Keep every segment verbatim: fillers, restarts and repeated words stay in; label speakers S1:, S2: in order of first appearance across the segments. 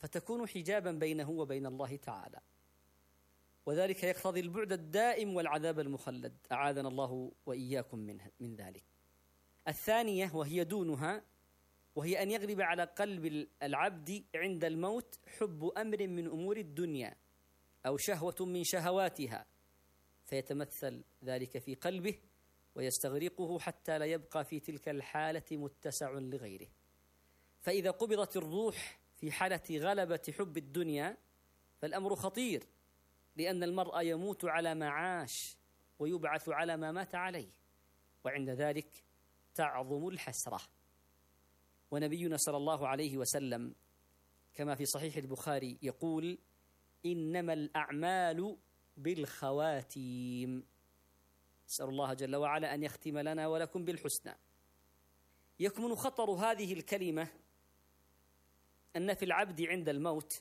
S1: فتكون حجابا بينه وبين الله تعالى، وذلك يقتضي البعد الدائم والعذاب المخلد، أعاذنا الله وإياكم منه من ذلك. الثانية وهي دونها، وهي أن يغلب على قلب العبد عند الموت حب أمر من أمور الدنيا أو شهوة من شهواتها، فيتمثل ذلك في قلبه ويستغرقه حتى لا يبقى في تلك الحالة متسع لغيره. فإذا قبضت الروح في حالة غلبة حب الدنيا فالأمر خطير، لأن المرء يموت على ما عاش ويبعث على ما مات عليه، وعند ذلك تعظم الحسرة. ونبينا صلى الله عليه وسلم كما في صحيح البخاري يقول: إنما الأعمال بالخواتيم. نسأل الله جل وعلا أن يختم لنا ولكم بالحسنى. يكمن خطر هذه الكلمة أن في العبد عند الموت،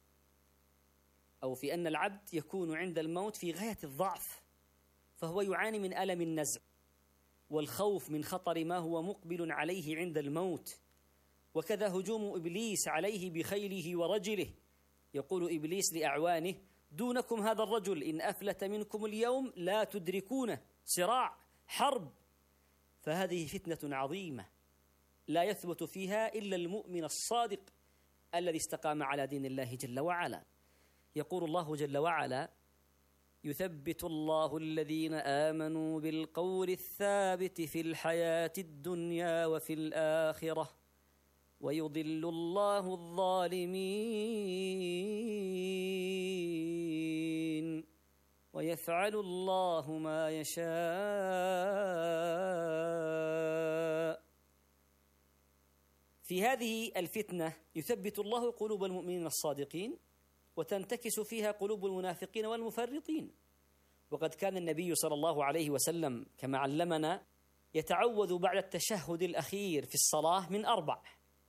S1: أو في أن العبد يكون عند الموت في غاية الضعف، فهو يعاني من ألم النزع والخوف من خطر ما هو مقبل عليه عند الموت، وكذا هجوم إبليس عليه بخيله ورجله. يقول إبليس لأعوانه: دونكم هذا الرجل، إن أفلت منكم اليوم لا تدركونه، صراع حرب. فهذه فتنة عظيمة لا يثبت فيها إلا المؤمن الصادق الذي استقام على دين الله جل وعلا. يقول الله جل وعلا: يثبت الله الذين آمنوا بالقول الثابت في الحياة الدنيا وفي الآخرة ويضل الله الظالمين ويفعل الله ما يشاء. في هذه الفتنة يثبت الله قلوب المؤمنين الصادقين، وتنتكس فيها قلوب المنافقين والمفرطين. وقد كان النبي صلى الله عليه وسلم كما علمنا يتعوذ بعد التشهد الأخير في الصلاة من أربع.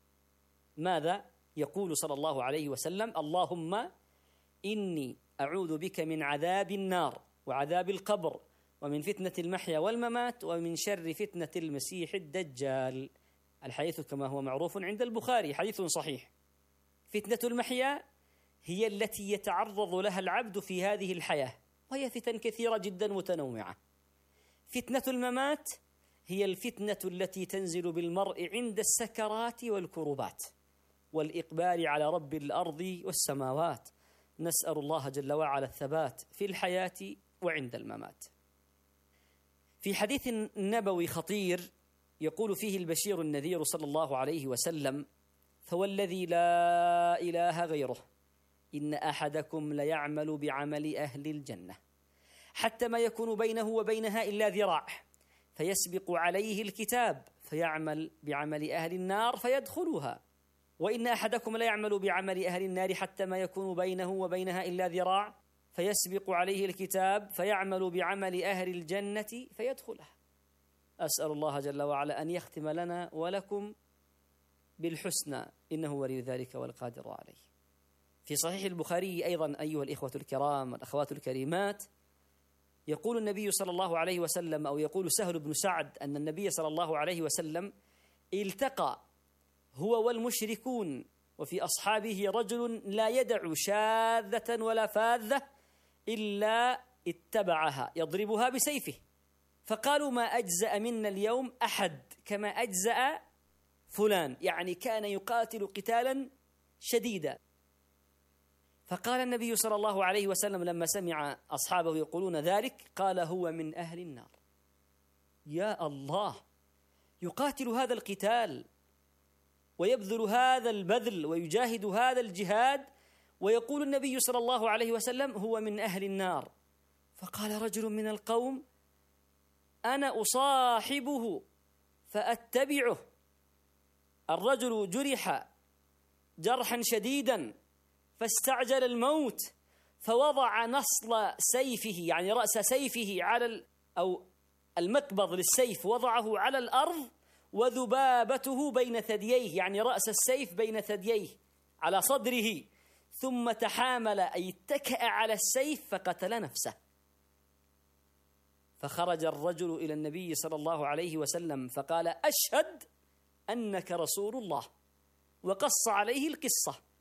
S1: ماذا؟ يقول صلى الله عليه وسلم: اللهم إني أعوذ بك من عذاب النار وعذاب القبر ومن فتنة المحيا والممات ومن شر فتنة المسيح الدجال. الحديث كما هو معروف عند البخاري، حديث صحيح. فتنة المحيا هي التي يتعرض لها العبد في هذه الحياة، وهي فتن كثيرة جدا متنوعة. فتنة الممات هي الفتنة التي تنزل بالمرء عند السكرات والكربات والإقبال على رب الأرض والسماوات. نسأل الله جل وعلا الثبات في الحياة وعند الممات. في حديث نبوي خطير يقول فيه البشير النذير صلى الله عليه وسلم: فوالذي لا إله غيره إن أحدكم ليعمل بعمل أهل الجنة حتى ما يكون بينه وبينها إلا ذراع، فيسبق عليه الكتاب فيعمل بعمل أهل النار فيدخلها، وإن أحدكم ليعمل بعمل أهل النار حتى ما يكون بينه وبينها إلا ذراع، فيسبق عليه الكتاب فيعمل بعمل أهل الجنة فيدخلها. أسأل الله جل وعلا أن يختم لنا ولكم بالحسنى، إنه ولي ذلك والقادر عليه. في صحيح البخاري أيضا أيها الإخوة الكرام والأخوات الكريمات، يقول النبي صلى الله عليه وسلم، أو يقول سهل بن سعد أن النبي صلى الله عليه وسلم التقى هو والمشركون وفي أصحابه رجل لا يدع شاذة ولا فاذة إلا اتبعها يضربها بسيفه، فقالوا: ما أجزأ منا اليوم أحد كما أجزأ فلان، يعني كان يقاتل قتالا شديدا. فقال النبي صلى الله عليه وسلم لما سمع أصحابه يقولون ذلك، قال: هو من أهل النار. يا الله، يقاتل هذا القتال ويبذل هذا البذل ويجاهد هذا الجهاد، ويقول النبي صلى الله عليه وسلم: هو من أهل النار. فقال رجل من القوم: أنا أصاحبه فأتبعه. الرجل جرح جرحا شديدا فاستعجل الموت، فوضع نصل سيفه يعني رأس سيفه على أو المقبض للسيف وضعه على الأرض، وذبابته بين ثدييه يعني رأس السيف بين ثدييه على صدره، ثم تحامل أي اتكأ على السيف فقتل نفسه. فخرج الرجل إلى النبي صلى الله عليه وسلم فقال: أشهد أنك رسول الله، وقص عليه القصة